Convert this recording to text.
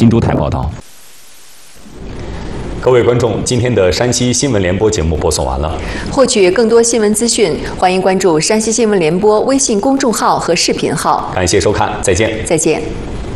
新都台报道。 各位观众，今天的山西新闻联播节目播送完了。 获取更多新闻资讯，欢迎关注山西新闻联播微信公众号和视频号。 感谢收看，再见。 再见。